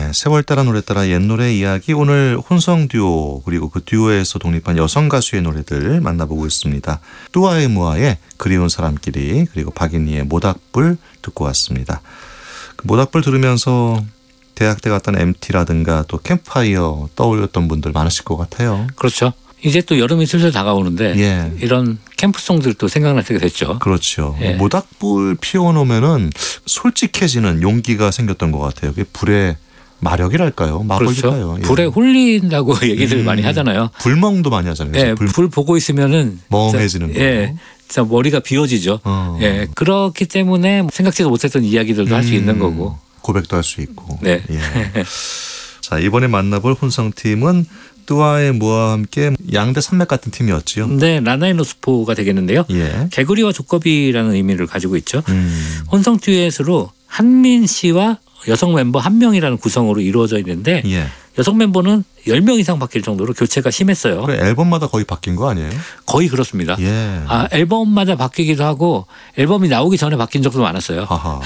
네, 세월 따라 노래 따라 옛 노래 이야기, 오늘 혼성 듀오 그리고 그 듀오에서 독립한 여성 가수의 노래들 만나보고 있습니다. 뚜아의 무아의 그리운 사람끼리, 그리고 박인희의 모닥불 듣고 왔습니다. 그 모닥불 들으면서 대학 때 갔던 MT라든가 또 캠프파이어 떠올렸던 분들 많으실 것 같아요. 그렇죠. 이제 또 여름이 슬슬 다가오는데 예. 이런 캠프송들도 생각날 때가 됐죠. 그렇죠. 예. 모닥불 피워놓으면은 솔직해지는 용기가 생겼던 것 같아요. 그게 불의 마력이랄까요? 마법일까요? 그렇죠. 예. 불에 홀린다고 얘기들 많이 하잖아요. 불멍도 많이 하잖아요. 예, 불 보고 있으면은 멍해지는 거. 예, 진짜 머리가 비워지죠. 예, 그렇기 때문에 생각지도 못했던 이야기들도 할 수 있는 거고. 고백도 할 수 있고. 네. 예. 자, 이번에 만나볼 혼성팀은 뚜아의 무아와 함께 양대 산맥 같은 팀이었지요. 네, 라나의 로스포가 되겠는데요. 예. 개구리와 두꺼비라는 의미를 가지고 있죠. 혼성 듀엣으로 한민 씨와 여성 멤버 한 명이라는 구성으로 이루어져 있는데 예. 여성 멤버는 10명 이상 바뀔 정도로 교체가 심했어요. 그래, 앨범마다 거의 바뀐 거 아니에요? 거의 그렇습니다. 예. 앨범마다 바뀌기도 하고 앨범이 나오기 전에 바뀐 적도 많았어요. 하하.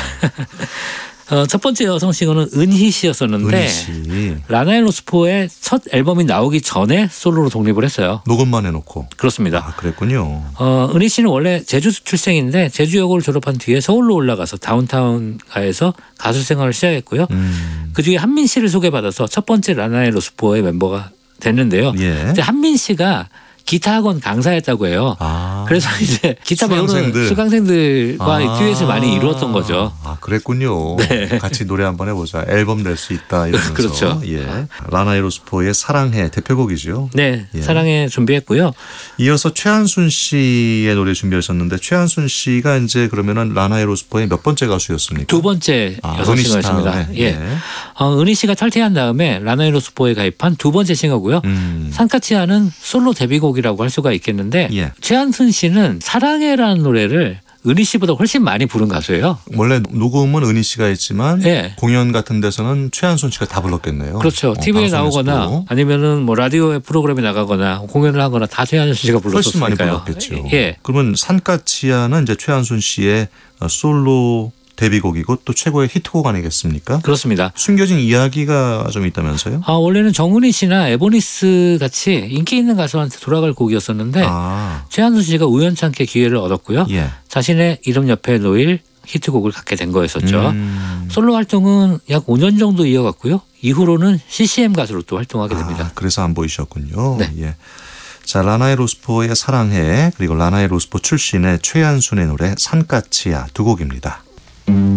첫 번째 여성 싱어는 은희 씨였었는데 은희 씨. 라나의 로스포의 첫 앨범이 나오기 전에 솔로로 독립을 했어요. 녹음만 해놓고. 그렇습니다. 아, 그랬군요. 은희 씨는 원래 제주 출생인데 제주여고를 졸업한 뒤에 서울로 올라가서 다운타운가에서 가수 생활을 시작했고요. 그중에 한민 씨를 소개받아서 첫 번째 라나의 로스포의 멤버가 됐는데요. 예. 근데 한민 씨가 기타 학원 강사였다고 해요. 아. 그래서 이제 기타 수강생들. 배우는 수강생들과 듀엣을 많이 이루었던 거죠. 아, 그랬군요. 네. 같이 노래 한번 해보자. 앨범 낼 수 있다 이러면서. 그렇죠. 예. 라나의 로스포의 사랑해 대표곡이죠. 네, 예. 사랑해 준비했고요. 이어서 최한순 씨의 노래 준비하셨는데, 최한순 씨가 이제 그러면은 라나의 로스포의 몇 번째 가수였습니까? 두 번째 여성 은희 씨 싱어였습니다. 다음에. 예. 예. 은희 씨가 탈퇴한 다음에 라나의 로스포에 가입한 두 번째 싱어고요. 산카치아는 솔로 데뷔곡이라고 할 수가 있겠는데 예. 최한순 씨는 사랑해라는 노래를 은희 씨보다 훨씬 많이 부른 가수예요. 원래 녹음은 은희 씨가 했지만 예. 공연 같은 데서는 최한순 씨가 다 불렀겠네요. 그렇죠. TV에 방송에서도. 나오거나 아니면은 뭐 라디오의 프로그램에 나가거나 공연을 하거나 다 최한순 씨가 훨씬 많이 불렀었으니까요. 불렀겠죠. 예. 그러면 산까치아는 이제 최한순 씨의 솔로 데뷔곡이고 또 최고의 히트곡 아니겠습니까? 그렇습니다. 숨겨진 이야기가 좀 있다면서요? 원래는 정은희 씨나 에보니스 같이 인기 있는 가수한테 돌아갈 곡이었었는데 최한순 씨가 우연찮게 기회를 얻었고요. 예. 자신의 이름 옆에 놓일 히트곡을 갖게 된 거였었죠. 솔로 활동은 약 5년 정도 이어갔고요. 이후로는 CCM 가수로 또 활동하게 됩니다. 그래서 안 보이셨군요. 네. 예. 자, 라나의 로스포의 사랑해, 그리고 라나의 로스포 출신의 최한순의 노래 산까치아 두 곡입니다.